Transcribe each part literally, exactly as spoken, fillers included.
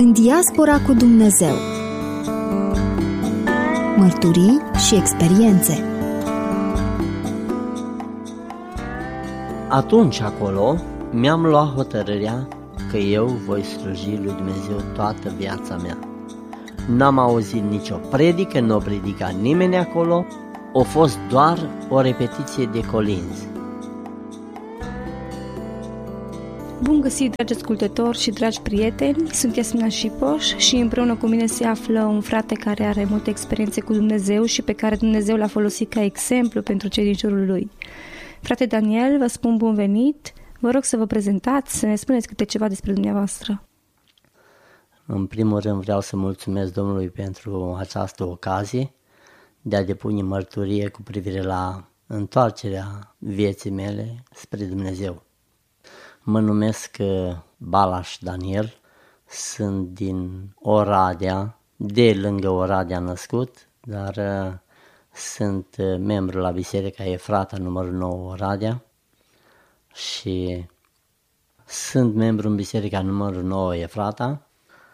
În diaspora cu Dumnezeu. Mărturii și experiențe. Atunci acolo mi-am luat hotărârea că eu voi sluji lui Dumnezeu toată viața mea. N-am auzit nicio predică, nu o predica nimeni acolo, a fost doar o repetiție de colinzi. Bun găsit, dragi ascultători și dragi prieteni, sunt Iasmina Șipoș și împreună cu mine se află un frate care are multe experiențe cu Dumnezeu și pe care Dumnezeu l-a folosit ca exemplu pentru cei din jurul lui. Frate Daniel, vă spun bun venit, vă rog să vă prezentați, să ne spuneți câte ceva despre dumneavoastră. În primul rând vreau să mulțumesc Domnului pentru această ocazie de a depune mărturie cu privire la întoarcerea vieții mele spre Dumnezeu. Mă numesc Balaș Daniel, sunt din Oradea, de lângă Oradea născut, dar sunt membru la Biserica Efrata numărul nouă Oradea și sunt membru în Biserica numărul nouă Efrata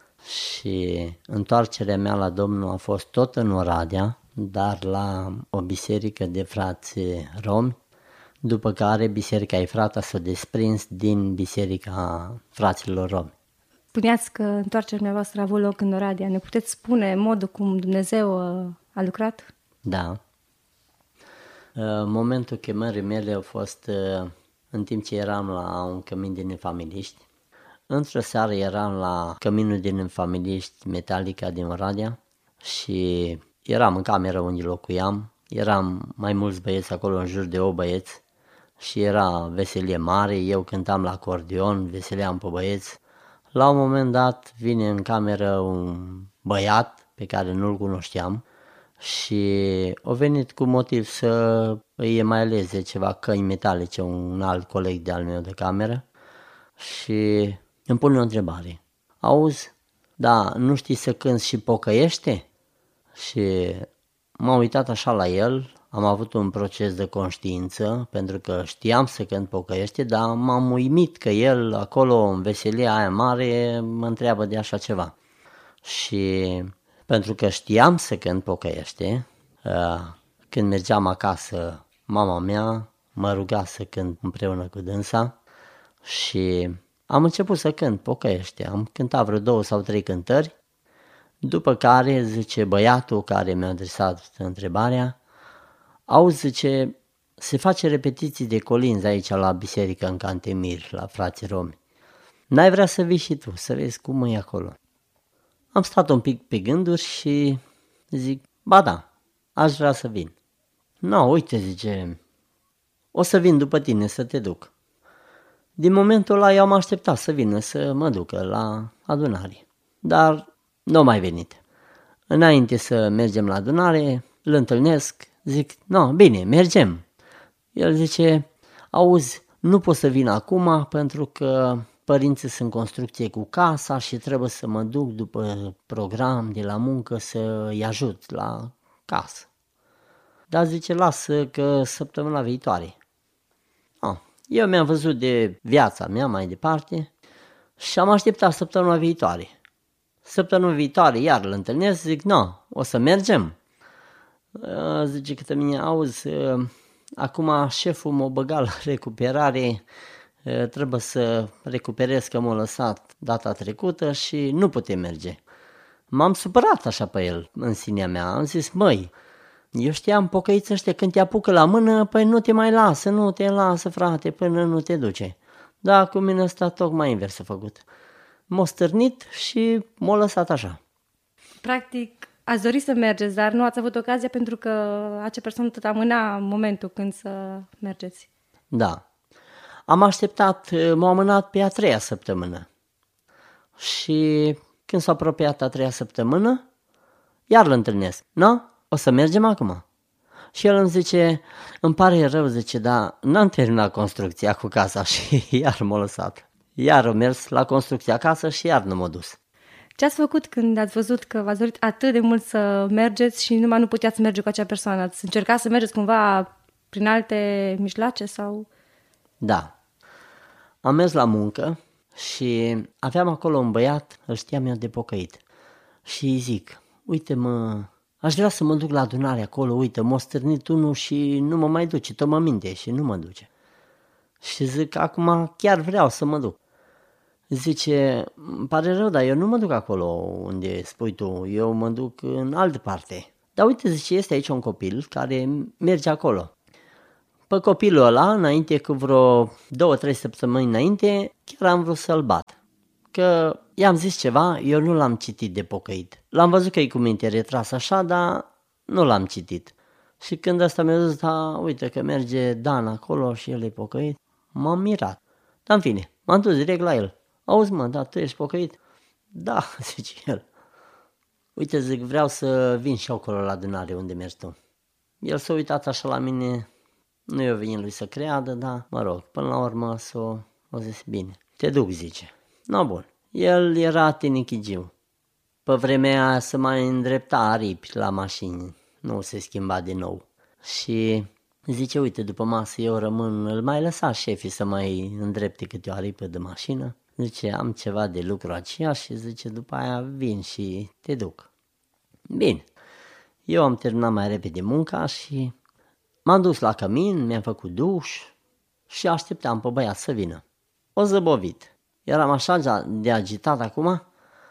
și întoarcerea mea la Domnul a fost tot în Oradea, dar la o biserică de frați romi, după care Biserica Efrata s-a desprins din Biserica Fraților Romi. Spuneați că întoarcerea voastră a avut loc în Oradea. Ne puteți spune modul cum Dumnezeu a lucrat? Da. Momentul chemării mele a fost în timp ce eram la un cămin de nefamiliști. Într-o seară eram la căminul de nefamiliști Metalica din Oradea și eram în cameră unde locuiam. Eram mai mulți băieți acolo, în jur de opt băieți, și era veselie mare, eu cântam la acordeon, veseleam pe băieți. La un moment dat vine în cameră un băiat pe care nu-l cunoșteam și a venit cu motiv să îi emaleze ceva căni metalice, un alt coleg de-al meu de cameră, și îmi pune o întrebare. Auzi, da, nu știi să cânți și pocăiește? Și m-am uitat așa la el, am avut un proces de conștiință, pentru că știam să cânt pocăiește, dar m-am uimit că el acolo, în veselia aia mare, mă întreabă de așa ceva. Și pentru că știam să cânt pocăiește, când mergeam acasă, mama mea mă ruga să cânt împreună cu dânsa și am început să cânt pocăiește. Am cântat vreo două sau trei cântări, după care, zice băiatul care mi-a adresat întrebarea, auzi, zice, se face repetiții de colinzi aici la biserică în Cantemir, la frații romi. N-ai vrea să vii și tu, să vezi cum e acolo? Am stat un pic pe gânduri și zic, ba da, aș vrea să vin. No, uite, zice, o să vin după tine să te duc. Din momentul ăla eu am așteptat să vină să mă ducă la adunare, dar nu a mai venit. Înainte să mergem la adunare, îl întâlnesc, zic, no, bine, mergem. El zice, auzi, nu pot să vin acum pentru că părinții sunt în construcție cu casa și trebuie să mă duc după program de la muncă să-i ajut la casă. Dar zice, lasă că săptămâna viitoare. Ah, eu mi-am văzut de viața mea mai departe și am așteptat săptămâna viitoare. Săptămâna viitoare iar îl întâlnesc, zic, no, o să mergem. Zice către mine, auzi, acum șeful m-a băgat la recuperare, trebuie să recuperez că m-a lăsat data trecută și nu putem merge. M-am supărat așa pe el în sinea mea, am zis, măi, eu știam pocăiți ăștia când te apucă la mână, păi nu te mai lasă, nu te lasă frate până nu te duce. Dar cu mine ăsta tocmai invers a făcut. M-a stârnit și m-a lăsat așa. Practic, ați dorit să mergeți, dar nu ați avut ocazia pentru că acea persoană tot amâna momentul când să mergeți. Da. Am așteptat, m-a amânat pe a treia săptămână. Și când s-a apropiat a treia săptămână, iar îl întâlnesc. No? O să mergem acum? Și el îmi zice, îmi pare rău, zice, dar n-am terminat construcția cu casa și iar m-a lăsat. Iar am mers la construcția acasă și iar nu m-a dus. Ce ați făcut când ați văzut că v-ați dorit atât de mult să mergeți și numai nu puteați merge cu acea persoană? Ați încercat să mergeți cumva prin alte mijloace sau? Da. Am mers la muncă Și aveam acolo un băiat, îl știam eu de pocăit. Și îi zic, uite mă, aș vrea să mă duc la adunare acolo, uite, m-a stârnit unul și nu mă mai duce, tot mă minte și nu mă duce. Și zic, acum chiar vreau să mă duc. Zice, îmi pare rău, dar eu nu mă duc acolo unde spui tu, eu mă duc în altă parte. Dar uite, zice, este aici un copil care merge acolo. Pe copilul ăla, înainte cu vreo două, trei săptămâni înainte, chiar am vrut să-l bat. Că i-am zis ceva, eu nu l-am citit de pocăit. L-am văzut că e cu minte retras așa, dar nu l-am citit. Și când ăsta mi-a zis, da, uite că merge Dan acolo și el e pocăit, m-am mirat. Dar în fine, m-am dus direct la el. Auzi mă, da, tu ești pocăit? Da, zice el. Uite, zic, vreau să vin și acolo la adunare unde mergi tu. El s-a uitat așa la mine, nu i-a venit lui să creadă, dar mă rog, până la urmă s-a zis, bine, te duc, zice. No, bun, el era tinichigiu. Pe vremea aia se mai îndrepta aripi la mașini, nu se schimba din nou. Și zice, uite, după masă eu rămân, îl mai lăsa șefii să mai îndrepte câte o aripă de mașină. Zice, am ceva de lucru aceea și zice, după aia vin și te duc. Bine, eu am terminat mai repede munca și m-am dus la cămin, mi-am făcut duș și așteptam pe băiat să vină. O zăbovit. Eram așa de agitat acum.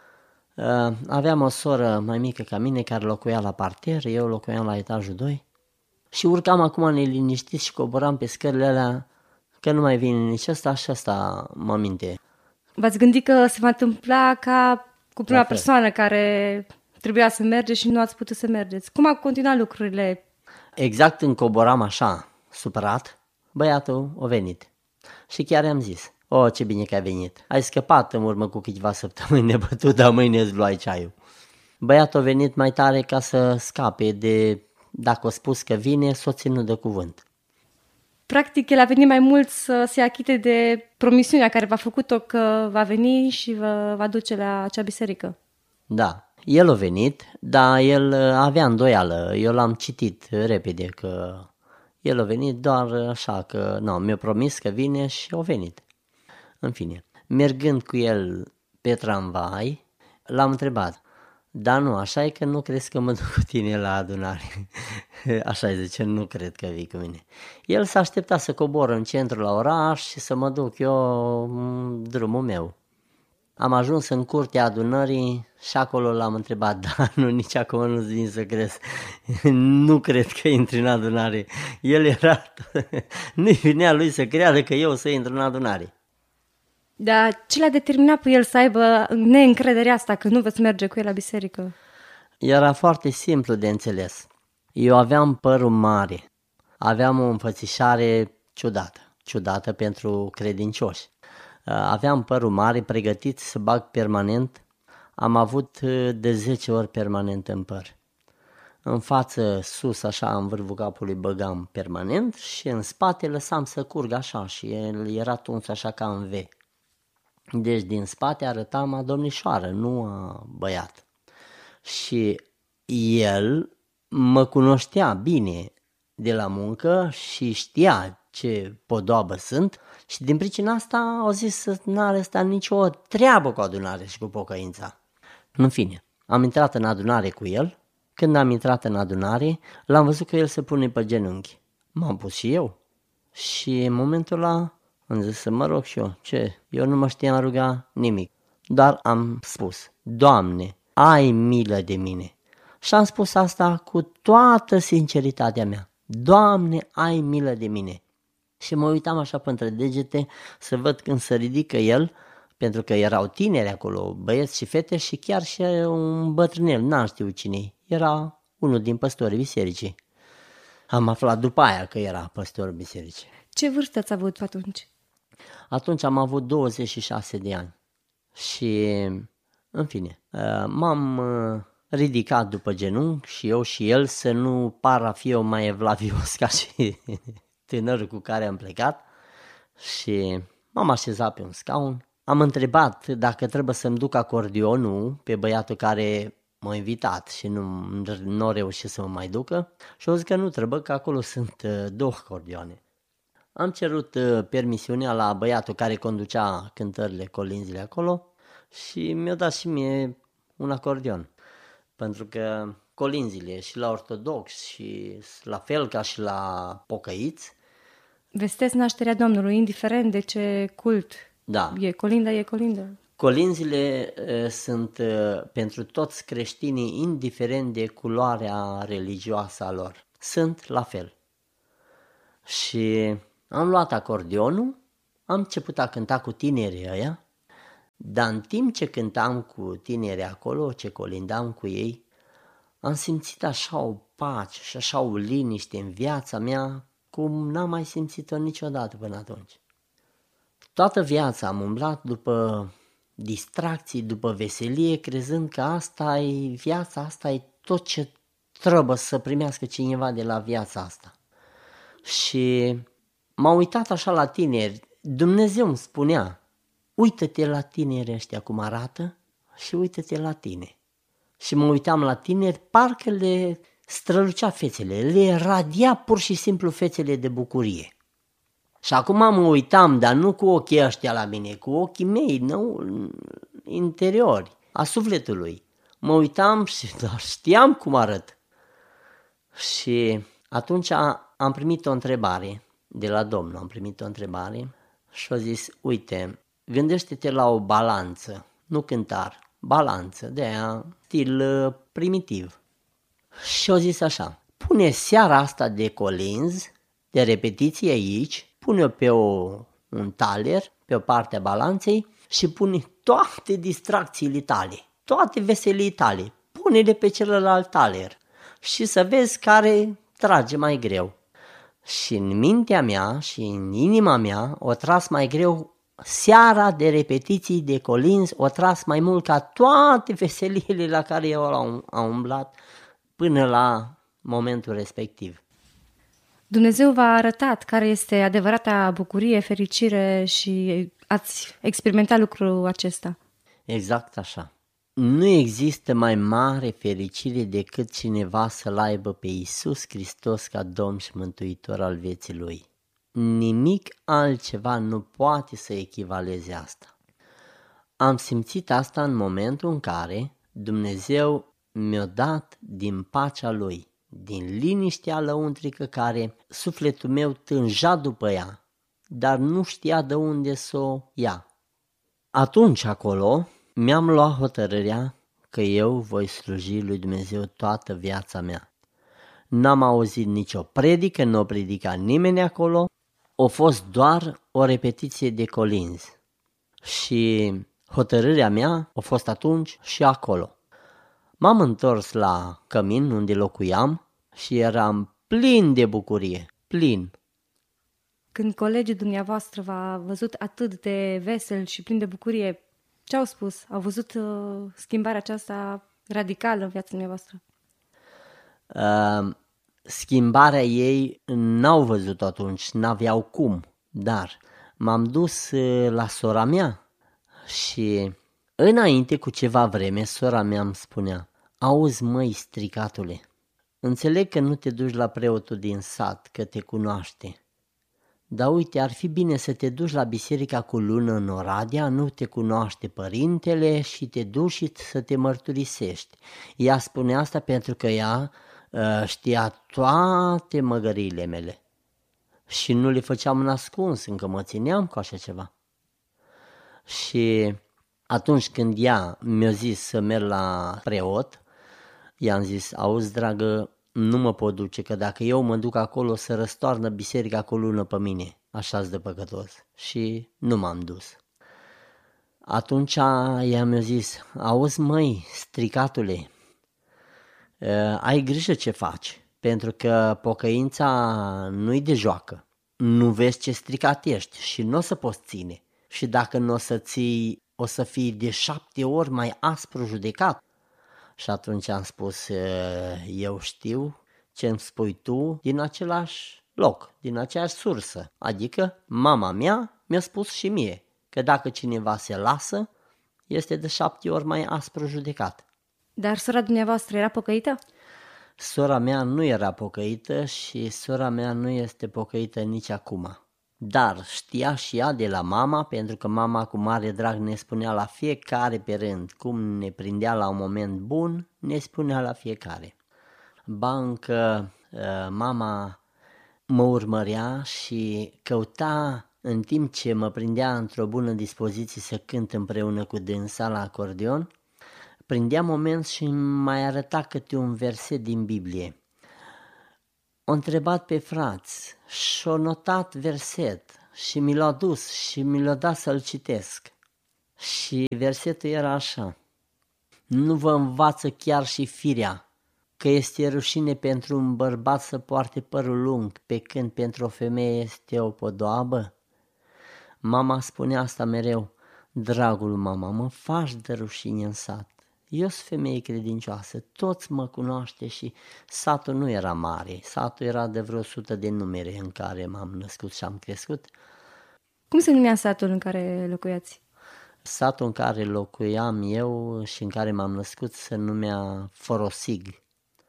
Aveam o soră mai mică ca mine care locuia la parter, eu locuiam la etajul doi și urcam acum neliniștit și coboram pe scările alea că nu mai vine nici ăsta și ăsta mă minte. V-ați gândit că se va întâmpla ca cu prima persoană care trebuia să mergeți și nu ați putut să mergeți. Cum au continuat lucrurile? Exact când coboram așa, supărat, băiatul a venit. Și chiar i-am zis, o, ce bine că ai venit. Ai scăpat în urmă cu câteva săptămâni nebătut, dar mâine îți luai ceaiul. Băiatul a venit mai tare ca să scape de, dacă a spus că vine, s-o ținut de cuvânt. Practic, el a venit mai mult să se achite de promisiunea care v-a făcut-o că va veni și vă va duce la acea biserică. Da, el a venit, dar el avea îndoială. Eu l-am citit repede că el a venit doar așa că, nu, mi-a promis că vine și a venit. În fine, mergând cu el pe tramvai, l-am întrebat, da, nu, așa e că nu crezi că mă duc cu tine la adunare. Așa zice, nu cred că vii cu mine. El s-a așteptat să cobor în centru la oraș și să mă duc eu în drumul meu. Am ajuns în curtea adunării și acolo l-am întrebat, da, nu, nici acum nu-ți vin să crezi. Nu cred că intri în adunare. El era, nu-i vinea lui să creadă că eu să intru în adunare. Dar ce l-a determinat pe el să aibă neîncrederea asta că nu veți merge cu el la biserică? Era foarte simplu de înțeles. Eu aveam părul mare, aveam o înfățișare ciudată, ciudată pentru credincioși. Aveam părul mare, pregătit să bag permanent, am avut de zece ori permanent în păr. În față, sus, așa, în vârful capului băgam permanent și în spate lăsam să curg așa și el era tuns așa ca în V. Deci din spate arătam a domnișoară, nu a băiat. Și el mă cunoștea bine de la muncă și știa ce podoabă sunt și din pricina asta au zis să n-are ăsta nicio treabă cu adunare și cu pocăința. În fine, am intrat în adunare cu el. Când am intrat în adunare, l-am văzut că el se pune pe genunchi. M-am pus și eu. Și în momentul ăla am zis să mă rog și eu. Ce? Eu nu mă știam ruga nimic. Doar am spus, Doamne, ai milă de mine. Și am spus asta cu toată sinceritatea mea. Doamne, ai milă de mine. Și mă uitam așa pe între degete să văd când se ridică el, pentru că erau tineri acolo, băieți și fete și chiar și un bătrânel, n-am știut cine. Era unul din păstorii bisericii. Am aflat după aia că era păstor bisericii. Ce vârstă ați avut atunci? Atunci am avut douăzeci și șase de ani. Și, în fine, m-am ridicat după genunchi și eu și el să nu par a fi eu mai evlavios ca și tânărul cu care am plecat. Și m-am așezat pe un scaun. Am întrebat dacă trebuie să-mi duc acordionul pe băiatul care m-a invitat și nu, nu a reușit să mă mai ducă și au zis că nu trebuie, că acolo sunt două acordioane. Am cerut permisiunea la băiatul care conducea cântările, colinzile acolo și mi-a dat și mie un acordeon. Pentru că colinzile și la ortodox și la fel ca și la pocăiți vestesc nașterea Domnului, indiferent de ce cult da. e. Colinda e colindă. Colinzile uh, sunt uh, pentru toți creștinii, indiferent de culoarea religioasă a lor. Sunt la fel. Și am luat acordeonul, am început a cânta cu tinerii ăia, dar în timp ce cântam cu tinerii acolo, ce colindam cu ei, am simțit așa o pace și așa o liniște în viața mea, cum n-am mai simțit-o niciodată până atunci. Toată viața am umblat după distracții, după veselie, crezând că asta e viața, asta e tot ce trebuie să primească cineva de la viața asta. Și m-am uitat așa la tineri, Dumnezeu îmi spunea, uită-te la tinerii ăștia cum arată și uită-te la tine. Și mă uitam la tineri, parcă le strălucea fețele, le radia pur și simplu fețele de bucurie. Și acum mă uitam, dar nu cu ochii ăștia la mine, cu ochii mei, nu, interiori, a sufletului. Mă uitam și doar știam cum arăt. Și atunci am primit o întrebare de la Domnul, am primit o întrebare și a zis, uite, gândește-te la o balanță, nu cântar, balanță, de aia stil primitiv. Și a zis așa, pune seara asta de colinzi, de repetiție aici, pune-o pe o, un taler, pe o parte a balanței și pune toate distracțiile tale, toate veselii tale, pune-le pe celălalt taler și să vezi care trage mai greu. Și în mintea mea și în inima mea o tras mai greu seara de repetiții de colinzi, o tras mai mult ca toate veseliile la care eu am, am umblat până la momentul respectiv. Dumnezeu v-a arătat care este adevărata bucurie, fericire și ați experimentat lucrul acesta. Exact așa. Nu există mai mare fericire decât cineva să-L aibă pe Iisus Hristos ca Domn și Mântuitor al vieții Lui. Nimic altceva nu poate să echivaleze asta. Am simțit asta în momentul în care Dumnezeu mi-a dat din pacea Lui, din liniștea lăuntrică care sufletul meu tânja după ea, dar nu știa de unde să o ia. Atunci acolo mi-am luat hotărârea că eu voi sluji lui Dumnezeu toată viața mea. N-am auzit nicio predică, nu a predicat nimeni acolo, a fost doar o repetiție de colinzi. Și hotărârea mea a fost atunci și acolo. M-am întors la cămin unde locuiam și eram plin de bucurie, plin. Când colegii dumneavoastră v-a văzut atât de vesel și plin de bucurie, ce au spus? Au văzut uh, schimbarea aceasta radicală în viața dumneavoastră? Uh, schimbarea ei n-au văzut atunci, n-aveau cum, dar m-am dus uh, la sora mea și înainte cu ceva vreme sora mea îmi spunea, auzi măi stricatule, înțeleg că nu te duci la preotul din sat, că te cunoaște. Dar uite, ar fi bine să te duci la biserica cu lună în Oradea, nu te cunoaște părintele și te duci și să te mărturisești. Ea spune asta pentru că ea uh, știa toate măgăriile mele și nu le făceam în ascuns, încă mă țineam cu așa ceva. Și atunci când ea mi-a zis să merg la preot, i-am zis, auzi dragă, nu mă pot duce, că dacă eu mă duc acolo să răstoarnă biserica cu lună pe mine, așa-s de păcătos. Și nu m-am dus. Atunci ea mi-a zis, auzi măi, stricatule, ai grijă ce faci, pentru că pocăința nu-i de joacă. Nu vezi ce stricat ești și nu o să poți ține. Și dacă nu o să ții, o să fii de șapte ori mai aspru judecat. Și atunci am spus, eu știu ce îmi spui tu din același loc, din aceeași sursă. Adică mama mea mi-a spus și mie că dacă cineva se lasă, este de șapte ori mai aspru judecat. Dar sora dumneavoastră era pocăită? Sora mea nu era pocăită și sora mea nu este pocăită nici acum. Dar știa și ea de la mama, pentru că mama cu mare drag ne spunea la fiecare pe rând, cum ne prindea la un moment bun, ne spunea la fiecare. Ba încă mama mă urmărea și căuta, în timp ce mă prindea într-o bună dispoziție să cânt împreună cu dânsa la acordeon, prindea moment și mai arăta câte un verset din Biblie. O întrebat pe frați și-o notat verset și mi l-a dus și mi l-a dat să-l citesc. Și versetul era așa: nu vă învață chiar și firea că este rușine pentru un bărbat să poarte părul lung, pe când pentru o femeie este o podoabă? Mama spunea asta mereu: dragul mama, mă faci de rușine în sat. Eu sunt femeie credincioasă, toți mă cunoaște și satul nu era mare, satul era de vreo sută de numere în care m-am născut și am crescut. Cum se numea satul în care locuiați? Satul în care locuiam eu și în care m-am născut se numea Forosig.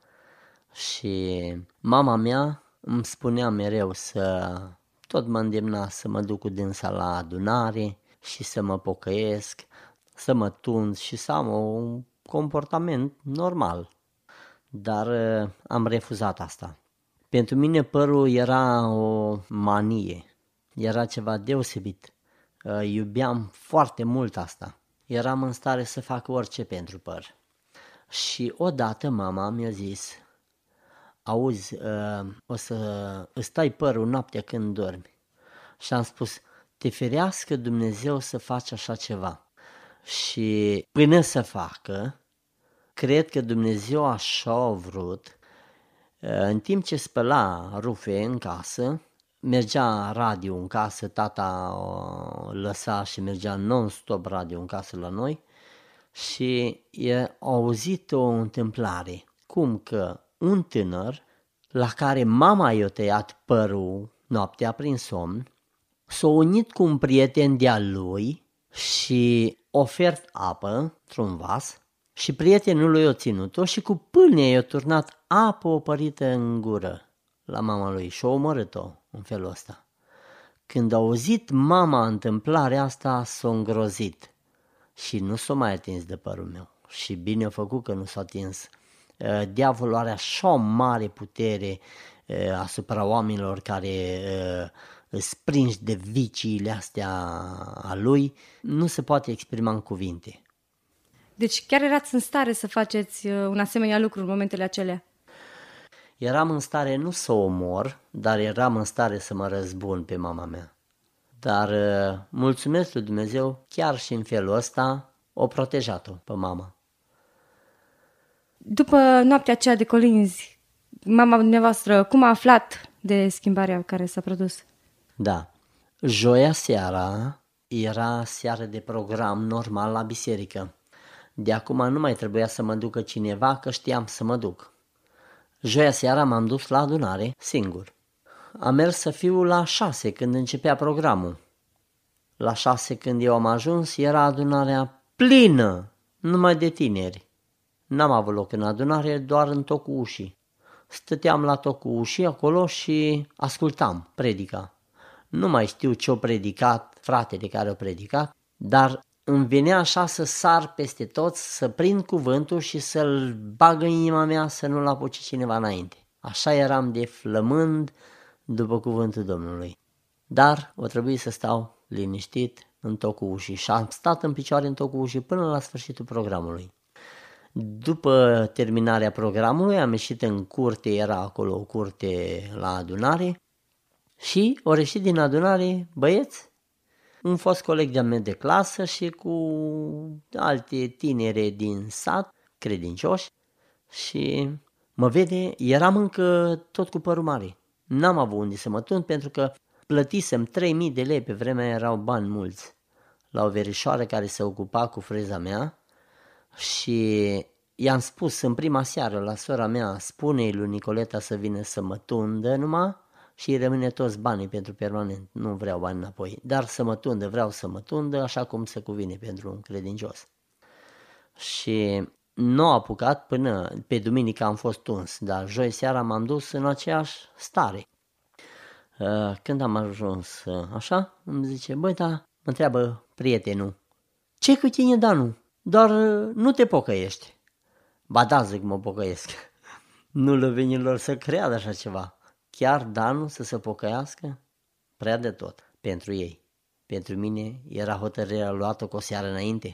Și mama mea îmi spunea mereu să, tot mă îndemna să mă duc cu dânsa la adunare și să mă pocăiesc, să mă tund și să am un comportament normal. Dar am refuzat asta. Pentru mine părul era o manie, era ceva deosebit. Iubeam foarte mult asta. Eram în stare să fac orice pentru păr. Și odată mama mi-a zis: auzi, o să îți tai părul noaptea când dormi. Și am spus: te ferească Dumnezeu să faci așa ceva. Și până să facă, cred că Dumnezeu așa a vrut, în timp ce spăla rufe în casă, mergea radio în casă, tata o lăsa și mergea non-stop radio în casă la noi și a auzit o întâmplare, cum că un tânăr la care mama i-a tăiat părul noaptea prin somn, s-a unit cu un prieten de-a lui și ofert apă într-un vas și prietenul lui a ținut-o și cu pâlnie i-a turnat apă opărită în gură la mama lui și a omorât-o în felul ăsta. Când a auzit mama întâmplarea asta, s-a îngrozit și nu s-a mai atins de părul meu. Și bine a făcut că nu s-a atins. Diavolul are așa o mare putere asupra oamenilor care îți prinși de viciile astea a lui, nu se poate exprima în cuvinte. Deci chiar erați în stare să faceți un asemenea lucru în momentele acelea? Eram în stare nu să o omor, dar eram în stare să mă răzbun pe mama mea. Dar mulțumesc lui Dumnezeu, chiar și în felul ăsta, o protejat-o pe mama. După noaptea aceea de colinzi, mama dumneavoastră cum a aflat de schimbarea care s-a produs? Da, joia seara era seară de program normal la biserică. De acum nu mai trebuia să mă ducă cineva, că știam să mă duc. Joia seara m-am dus la adunare singur. Am mers să fiu la șase când începea programul. La șase când eu am ajuns era adunarea plină, numai de tineri. N-am avut loc în adunare, doar în tocul ușii. Stăteam la tocul ușii acolo și ascultam predica. Nu mai știu ce-o predicat fratele care o predicat, dar îmi venea așa să sar peste toți, să prind cuvântul și să-l bag în inima mea să nu-l apuce cineva înainte. Așa eram de flămând după cuvântul Domnului. Dar o trebuie să stau liniștit în tocul ușii și am stat în picioare în tocul ușii până la sfârșitul programului. După terminarea programului am ieșit în curte, era acolo o curte la adunare și au ieșit din adunare băieți, un fost coleg de-a meu de clasă și cu alte tinere din sat, credincioși, și mă vede, eram încă tot cu părul mare. N-am avut unde să mă tund pentru că plătisem trei mii de lei, pe vremea erau bani mulți, la o verișoară care se ocupa cu freza mea și i-am spus în prima seară la sora mea: spune-i lui Nicoleta să vină să mă tundă numai și îi rămâne toți banii pentru permanent, nu vreau bani înapoi, dar să mă tundă, vreau să mă tundă așa cum se cuvine pentru un credincios. Și nu a apucat până pe duminică am fost tuns, dar joi seara m-am dus în aceeași stare. Când am ajuns așa, îmi zice, băi, da, mă întreabă prietenul, ce cu tine, Danu? Doar nu te pocăiești. Ba da, zic, mă pocăiesc. Nu le venilor să creadă așa ceva. Chiar Danu să se pocăiască? Prea de tot pentru ei. Pentru mine era hotărârea luată cu o seară înainte.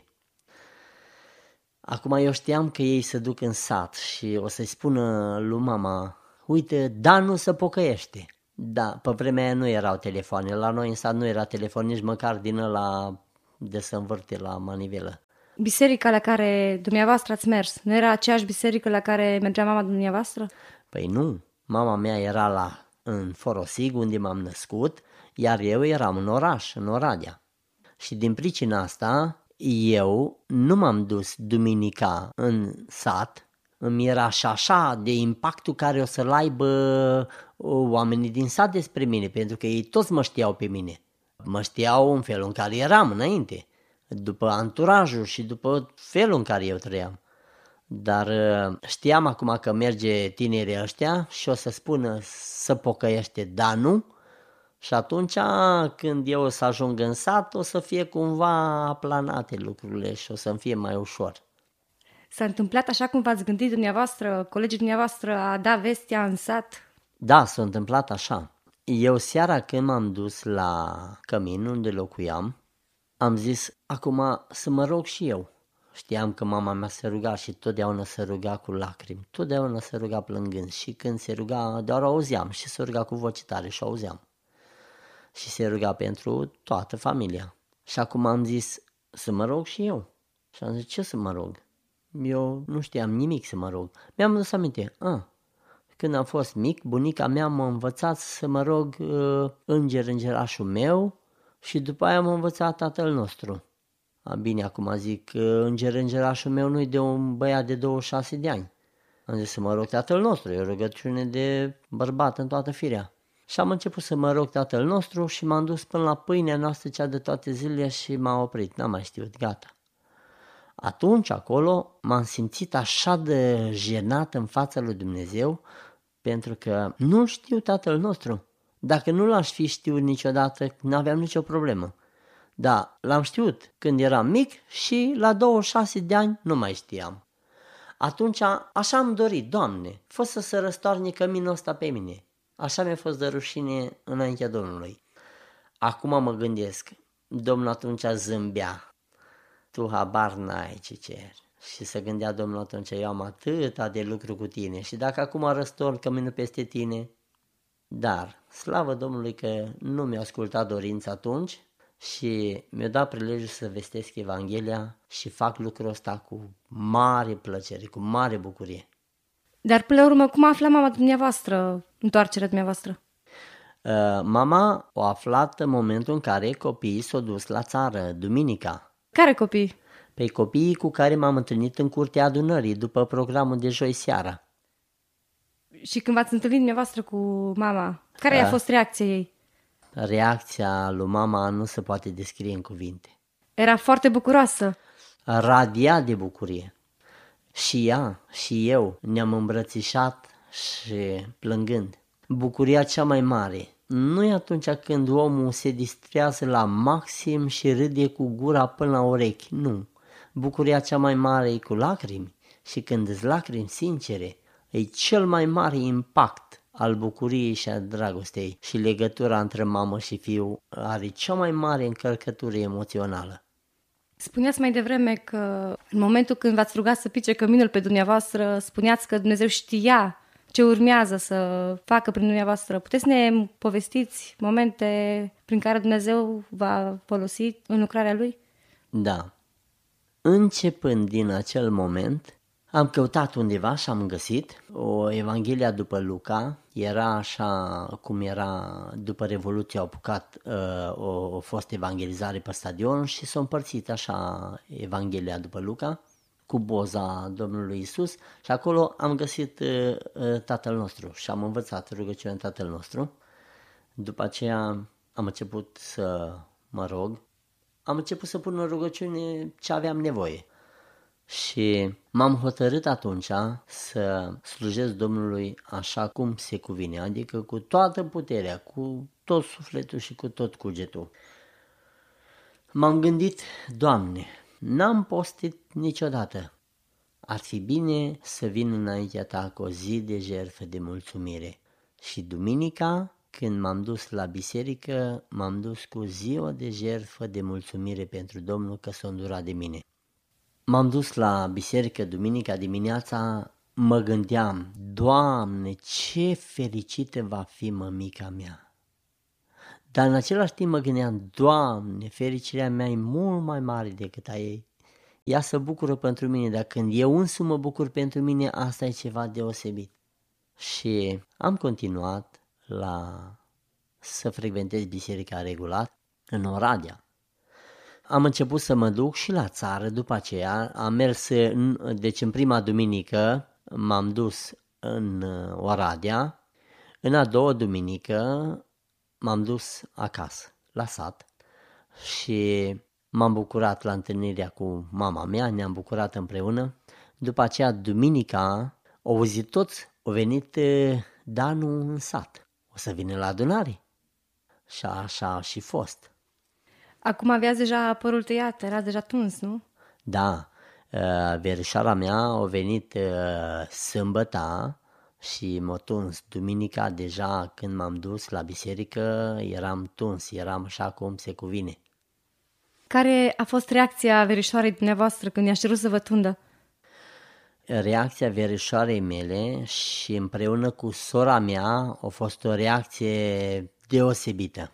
Acum eu știam că ei se duc în sat și o să-i spună lui mama, uite, Danu se pocăiește. Da, pe vremea aia nu erau telefoane, la noi în sat nu era telefon, nici măcar din ăla de să învârte la manivelă. Biserica la care dumneavoastră ați mers, nu era aceeași biserică la care mergea mama dumneavoastră? Păi nu, mama mea era la, în Forosig, unde m-am născut, iar eu eram în oraș, în Oradea. Și din pricina asta, eu nu m-am dus duminica în sat, îmi era și așa de impactul care o să-l aibă oamenii din sat despre mine, pentru că ei toți mă știau pe mine. Mă știau în felul în care eram înainte, după anturajul și după felul în care eu trăiam. Dar știam acum că merge tinerii ăștia și o să spună să pocăiește Danu și atunci când eu o să ajung în sat o să fie cumva aplanate lucrurile și o să-mi fie mai ușor. S-a întâmplat așa cum v-ați gândit dumneavoastră, colegii dumneavoastră, a da vestea în sat? Da, s-a întâmplat așa. Eu seara când m-am dus la cămin unde locuiam, am zis acum să mă rog și eu. Știam că mama mea se ruga și totdeauna se ruga cu lacrimi, totdeauna se ruga plângând și când se ruga doar auzeam și se ruga cu voce tare și auzeam. Și se ruga pentru toată familia. Și acum am zis să mă rog și eu. Și am zis ce să mă rog? Eu nu știam nimic să mă rog. Mi-am dus aminte, a, când am fost mic, bunica mea m-a învățat să mă rog uh, înger îngerașul meu și după aia m-a învățat Tatăl nostru. A, bine, acum zic, înger îngerașul meu nu-i de un băiat de douăzeci și șase de ani. Am zis să mă rog Tatăl nostru, e o rugăciune de bărbat în toată firea. Și am început să mă rog Tatăl nostru și m-am dus până la pâinea noastră cea de toate zilele și m-a oprit, n-am mai știut, gata. Atunci acolo m-am simțit așa de jenat în fața lui Dumnezeu pentru că nu știu Tatăl nostru. Dacă nu l-aș fi știut niciodată, n-aveam nicio problemă. Da, l-am știut când eram mic și la douăzeci și șase de ani nu mai știam. Atunci așa am dorit, Doamne, fă să se răstoarne căminul ăsta pe mine. Așa mi-a fost de rușine înaintea Domnului. Acum mă gândesc, Domnul atunci zâmbea, tu habar n-ai ce ceri. Și se gândea Domnul atunci, eu am atâta de lucru cu tine și dacă acum răstorn căminul peste tine, dar slavă Domnului că nu mi-a ascultat dorința atunci și mi-a dat prilejul să vestesc Evanghelia și fac lucrul ăsta cu mare plăcere, cu mare bucurie. Dar până la urmă, cum a aflat mama dumneavoastră întoarcerea dumneavoastră? Uh, mama a aflat în momentul în care copiii s-au dus la țară, duminica. Care copii? Păi copiii cu care m-am întâlnit în curtea adunării după programul de joi seara. Și când v-ați întâlnit dumneavoastră cu mama, care uh, a fost reacția ei? Reacția lui mama nu se poate descrie în cuvinte. Era foarte bucuroasă. Radia de bucurie. Și ea și eu ne-am îmbrățișat și plângând. Bucuria cea mai mare nu e atunci când omul se distrează la maxim și râde cu gura până la urechi, nu. Bucuria cea mai mare e cu lacrimi și când îți lacrimi sincere, e cel mai mare impact al bucuriei și a dragostei și legătura între mamă și fiu are cea mai mare încărcătură emoțională. Spuneați mai devreme că în momentul când v-ați rugat să pice căminul pe dumneavoastră, spuneați că Dumnezeu știa ce urmează să facă prin dumneavoastră. Puteți să ne povestiți momente prin care Dumnezeu v-a folosit în lucrarea Lui? Da. Începând din acel moment, am căutat undeva și am găsit o Evanghelia după Luca, era așa cum era după Revoluție, au apucat, uh, o, o fost evangelizare pe stadion și s-a împărțit așa Evanghelia după Luca cu boza Domnului Isus și acolo am găsit uh, uh, Tatăl nostru și am învățat rugăciunea Tatăl nostru. După aceea am început să mă rog, am început să pun în rugăciune ce aveam nevoie. Și m-am hotărât atunci să slujesc Domnului așa cum se cuvine, adică cu toată puterea, cu tot sufletul și cu tot cugetul. M-am gândit, Doamne, n-am postit niciodată. Ar fi bine să vin înaintea Ta cu o zi de jertfă de mulțumire. Și duminica, când m-am dus la biserică, m-am dus cu ziua de jertfă de mulțumire pentru Domnul că s-a îndurat de mine. M-am dus la biserică duminica dimineața, mă gândeam, Doamne, ce fericită va fi mămica mea. Dar în același timp mă gândeam, Doamne, fericirea mea e mult mai mare decât a ei. Ea se bucură pentru mine, dar când eu însumi mă bucur pentru mine, asta e ceva deosebit. Și am continuat la să frecventez biserica regulat în Oradea. Am început să mă duc și la țară după aceea, am mers, în, deci în prima duminică m-am dus în Oradea, în a doua duminică m-am dus acasă, la sat și m-am bucurat la întâlnirea cu mama mea, ne-am bucurat împreună. După aceea, duminica, au auzit toți, au venit Danu în sat, o să vină la adunare. Și așa a și fost. Acum aveați deja părul tăiat, erați deja tuns, nu? Da, verișoara mea a venit sâmbăta și m-a tuns. Duminica deja când m-am dus la biserică eram tuns, eram așa cum se cuvine. Care a fost reacția verișoarei dumneavoastră când i-a cerut să vă tundă? Reacția verișoarei mele și împreună cu sora mea a fost o reacție deosebită.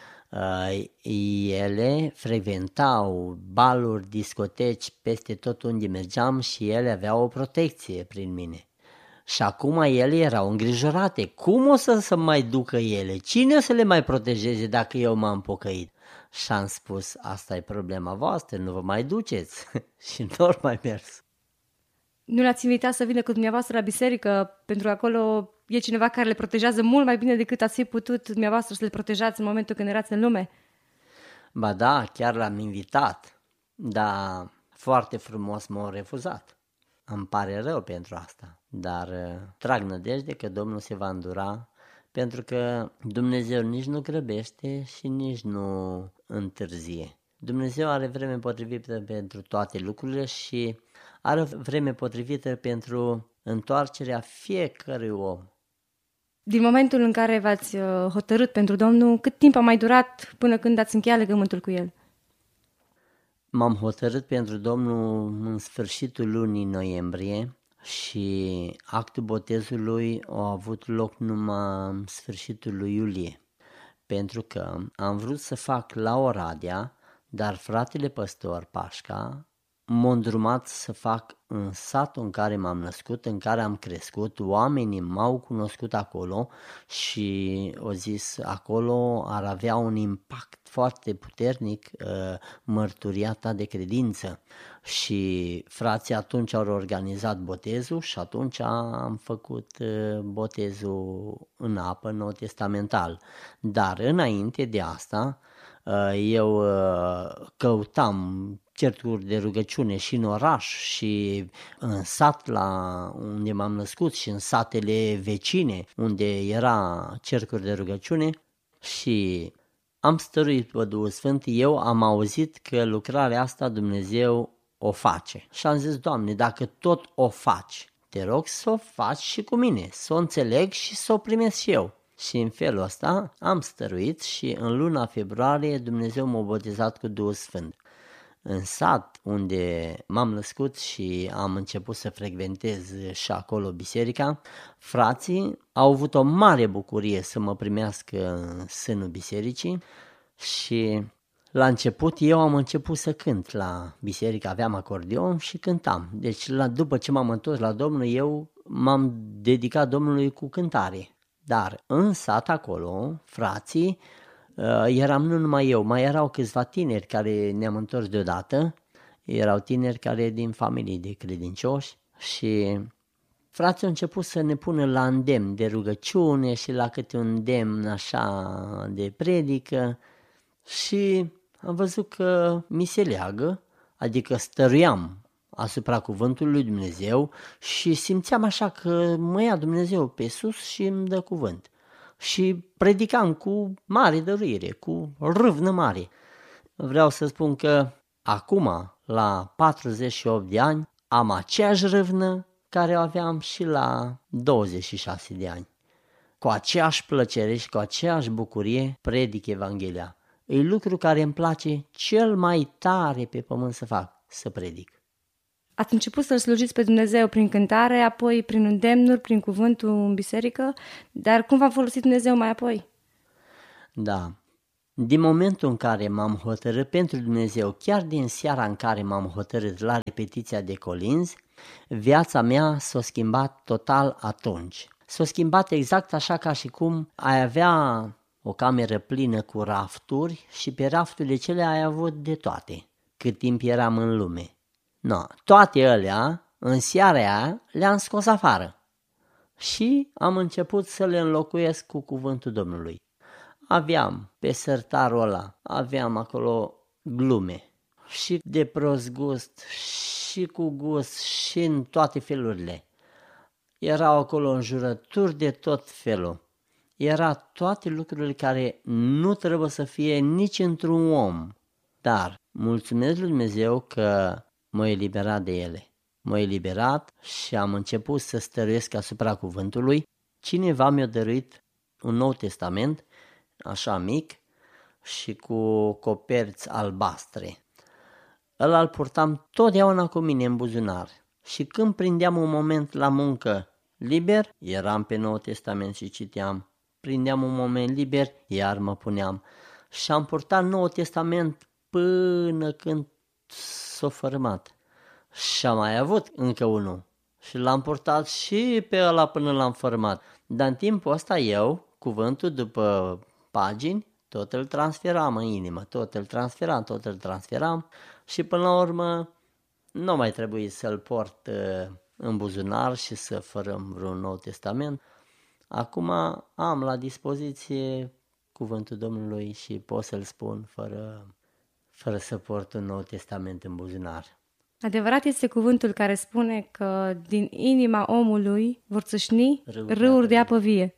Ele frecventau baluri, discoteci peste tot unde mergeam și ele aveau o protecție prin mine. Și acum ele erau îngrijorate. Cum o să se mai ducă ele? Cine o să le mai protejeze dacă eu m-am pocăit? Și am spus, asta e problema voastră, nu vă mai duceți. Și nu ori mai mers. Nu l-ați invitat să vină cu dumneavoastră la biserică, pentru că acolo e cineva care le protejează mult mai bine decât ați fi putut dumneavoastră să le protejați în momentul când erați în lume? Ba da, chiar l-am invitat, dar foarte frumos m-au refuzat. Îmi pare rău pentru asta, dar trag nădejde că Domnul se va îndura, pentru că Dumnezeu nici nu grăbește și nici nu întârzie. Dumnezeu are vreme potrivită pentru toate lucrurile și are vreme potrivită pentru întoarcerea fiecărui om. Din momentul în care v-ați hotărât pentru Domnul, cât timp a mai durat până când ați încheiat legământul cu El? M-am hotărât pentru Domnul în sfârșitul lunii noiembrie și actul botezului a avut loc numai în sfârșitul lui iulie, pentru că am vrut să fac la Oradea, dar fratele păstor Pașca m-a îndrumat să fac în satul în care m-am născut, în care am crescut, oamenii m-au cunoscut acolo și au zis acolo ar avea un impact foarte puternic uh, mărturia ta de credință. Și frații atunci au organizat botezul și atunci am făcut uh, botezul în apă nou-testamental. Dar înainte de asta uh, eu uh, căutam cercuri de rugăciune și în oraș și în sat la unde m-am născut și în satele vecine unde era cercuri de rugăciune și am stăruit pe Duhul Sfânt. Eu am auzit că lucrarea asta Dumnezeu o face și am zis, Doamne, dacă tot o faci, te rog să o faci și cu mine, să o înțeleg și să o primesc și eu. Și în felul ăsta am stăruit și în luna februarie Dumnezeu m-a botezat cu Duhul Sfânt. În sat unde m-am născut și am început să frecventez și acolo biserica, frații au avut o mare bucurie să mă primească în sânul bisericii și la început eu am început să cânt la biserică, aveam acordeon și cântam. Deci la, după ce m-am întors la Domnul, eu m-am dedicat Domnului cu cântare. Dar în sat acolo, frații, eram nu numai eu, mai erau câțiva tineri care ne-am întors deodată, erau tineri care din familii de credincioși și frații au început să ne pună la îndemn de rugăciune și la câte un îndemn așa de predică și am văzut că mi se leagă, adică stăruiam asupra cuvântului lui Dumnezeu și simțeam așa că mă ia Dumnezeu pe sus și îmi dă cuvânt. Și predicam cu mare dăruire, cu râvnă mare. Vreau să spun că acum, la patruzeci și opt de ani, am aceeași râvnă care o aveam și la douăzeci și șase de ani. Cu aceeași plăcere și cu aceeași bucurie predic Evanghelia. E lucru care îmi place cel mai tare pe pământ să fac, să predic. Ați început să-L slujiți pe Dumnezeu prin cântare, apoi prin îndemnuri, prin cuvântul în biserică, dar cum v-a folosit Dumnezeu mai apoi? Da, din momentul în care m-am hotărât pentru Dumnezeu, chiar din seara în care m-am hotărât la repetiția de colinzi, viața mea s-a schimbat total atunci. S-a schimbat exact așa ca și cum ai avea o cameră plină cu rafturi și pe rafturile cele ai avut de toate, cât timp eram în lume. No, toate alea, în seara aia, le-am scos afară și am început să le înlocuiesc cu cuvântul Domnului. Aveam pe sertarul ăla, aveam acolo glume și de prost gust și cu gust și în toate felurile. Erau acolo înjurături de tot felul. Era toate lucrurile care nu trebuie să fie nici într-un om. Dar mulțumesc lui Dumnezeu că m-a eliberat de ele. M-a eliberat și am început să stăruiesc asupra cuvântului. Cineva mi-a dăruit un Nou Testament, așa mic, și cu coperți albastre. Ăla îl purtam totdeauna cu mine în buzunar. Și când prindeam un moment la muncă liber, eram pe Nou Testament și citeam. Prindeam un moment liber, iar mă puneam. Și am purtat Noul Testament până când s-a fărâmat. Și am mai avut încă unul. Și l-am purtat și pe ăla până l-am fărâmat. Dar în timpul ăsta eu, cuvântul după pagini, tot îl transferam în inimă, tot îl transferam, tot îl transferam și până la urmă nu mai trebuie să-l port în buzunar și să fărâm vreun Nou Testament. Acum am la dispoziție cuvântul Domnului și pot să-l spun fără, fără să port un Nou Testament în buzunar. Adevărat este cuvântul care spune că din inima omului vor țâșni Râuri, râuri de apă vie.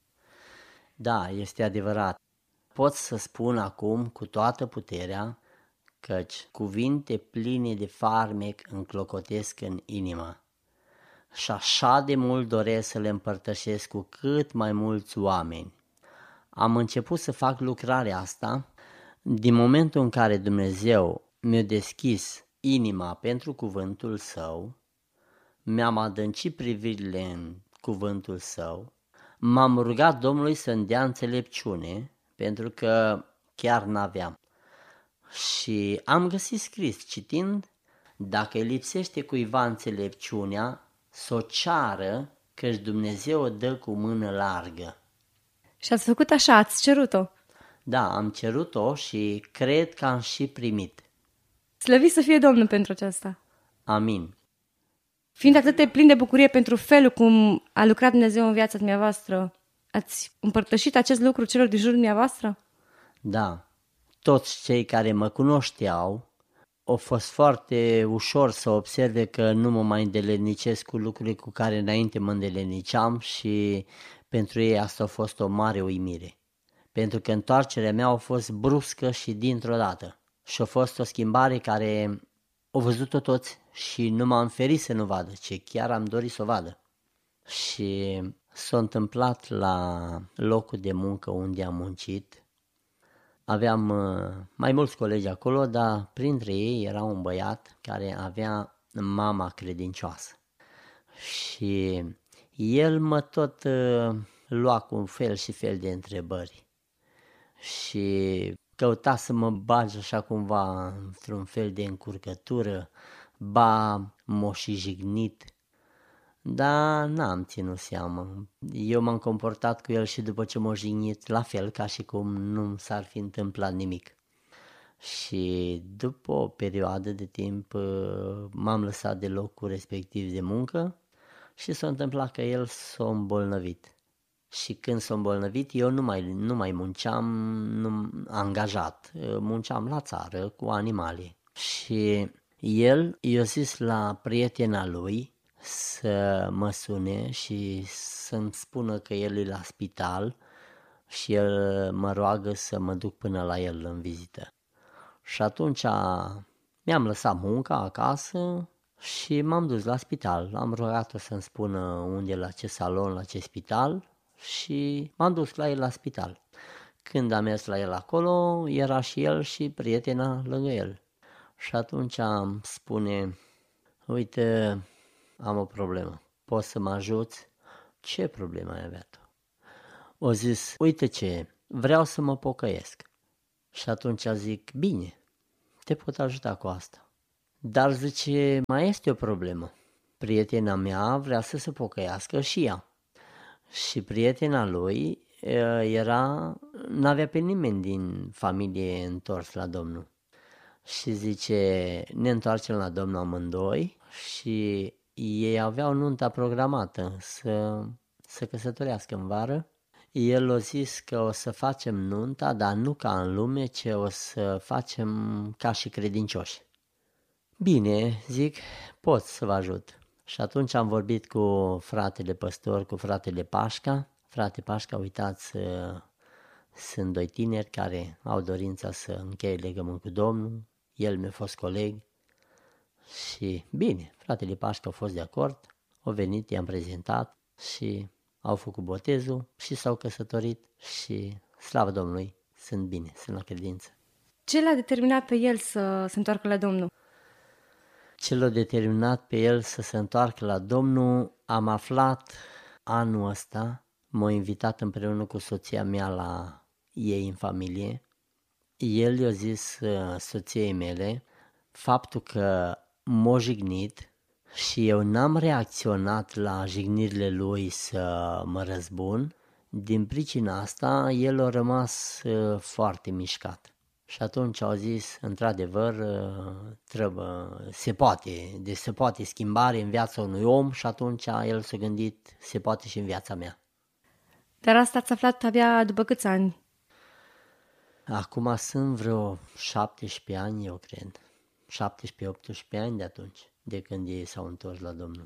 Da, este adevărat. Pot să spun acum cu toată puterea căci cuvinte pline de farmec înclocotesc în inimă. Și așa de mult doresc să le împărtășesc cu cât mai mulți oameni. Am început să fac lucrarea asta din momentul în care Dumnezeu mi-a deschis inima pentru cuvântul Său, mi-am adâncit privirile în cuvântul Său, m-am rugat Domnului să-mi dea înțelepciune, pentru că chiar n-aveam. Și am găsit scris, citind, dacă îi lipsește cuiva înțelepciunea, s-o ceară, căci Dumnezeu o dă cu mână largă. Și ați făcut așa, ați cerut-o. Da, am cerut-o și cred că am și primit. Slăvit să fie Domnul pentru aceasta. Amin. Fiind atât de plin de bucurie pentru felul cum a lucrat Dumnezeu în viața dumneavoastră, ați împărtășit acest lucru celor din jurul dumneavoastră? Da, toți cei care mă cunoșteau, a fost foarte ușor să observe că nu mă mai îndeletnicesc cu lucrurile cu care înainte mă îndeletniceam și pentru ei asta a fost o mare uimire. Pentru că întoarcerea mea a fost bruscă și dintr-o dată. Și a fost o schimbare care au văzut-o toți și nu m-am ferit să nu vadă, ci chiar am dorit să o vadă. Și s-a întâmplat la locul de muncă unde am muncit. Aveam mai mulți colegi acolo, dar printre ei era un băiat care avea mama credincioasă. Și el mă tot uh, lua cu un fel și fel de întrebări. Și căuta să mă bage așa cumva într-un fel de încurcătură, ba m-o și jignit. Dar n-am ținut seamă. Eu m-am comportat cu el și după ce m-a jignit la fel ca și cum nu s-ar fi întâmplat nimic. Și după o perioadă de timp m-am lăsat de locul respectiv de muncă și s-a întâmplat că el s-a îmbolnăvit. Și când s-a îmbolnăvit eu nu mai, nu mai munceam nu, angajat, munceam la țară cu animale. Și El i-a zis la prietena lui să mă sune și să-mi spună că el e la spital și el mă roagă să mă duc până la el în vizită. Și atunci mi-am lăsat munca acasă și m-am dus la spital. Am rugat-o să-mi spună unde, la ce salon, la ce spital și m-am dus la el la spital. Când am mers la el acolo, era și el și prietena lângă el. Și atunci îmi spune, uite, am o problemă, poți să mă ajuți? Ce problemă ai avea tu? O zis, uite ce, vreau să mă pocăiesc. Și atunci zic, bine, te pot ajuta cu asta. Dar zice, mai este o problemă. Prietena mea vrea să se pocăiască și ea. Și prietena lui era, n-avea pe nimeni din familie întors la Domnul. Și zice, ne întoarcem la Domnul amândoi și ei aveau nunta programată să, să căsătorească în vară. El a zis că o să facem nunta, dar nu ca în lume, ci o să facem ca și credincioși. Bine, zic, pot să vă ajut. Și atunci am vorbit cu fratele păstor, cu fratele Pașca. Frate Pașca, uitați, sunt doi tineri care au dorința să încheie legământ cu Domnul. El mi-a fost coleg și bine, fratele Pașca a fost de acord, au venit, i-am prezentat și au făcut botezul și s-au căsătorit și slavă Domnului, sunt bine, sunt la credință. Ce l-a determinat pe el să se întoarcă la Domnul? Ce l-a determinat pe el să se întoarcă la Domnul, am aflat anul ăsta, m-a invitat împreună cu soția mea la ei în familie. El i-a zis soției mele faptul că m-a jignit și eu n-am reacționat la jignirile lui să mă răzbun. Din pricina asta, el a rămas foarte mișcat. Și atunci au zis, într-adevăr, trebuie, se poate, deci se poate schimbare în viața unui om și atunci el s-a gândit, se poate și în viața mea. Dar asta ați aflat abia după câți ani? Acum sunt vreo șaptesprezece ani, eu cred. șaptesprezece-optsprezece ani de atunci, de când ei s-au întors la Domnul.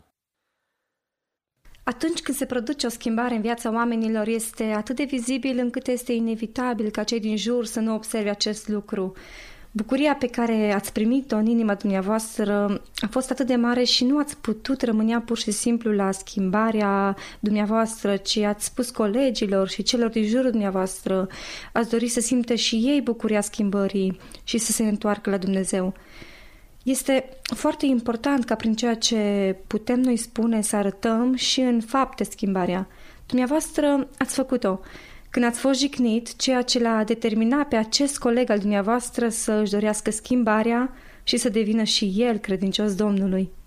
Atunci când se produce o schimbare în viața oamenilor, este atât de vizibil încât este inevitabil ca cei din jur să nu observe acest lucru. Bucuria pe care ați primit-o în inima dumneavoastră a fost atât de mare și nu ați putut rămâne pur și simplu la schimbarea dumneavoastră, ci ați spus colegilor și celor din jurul dumneavoastră, ați dori să simtă și ei bucuria schimbării și să se întoarcă la Dumnezeu. Este foarte important ca prin ceea ce putem noi spune să arătăm și în fapte schimbarea. Dumneavoastră ați făcut-o. Când ați fost jignit, ceea ce l-a determinat pe acest coleg al dumneavoastră să își dorească schimbarea și să devină și el credincios Domnului.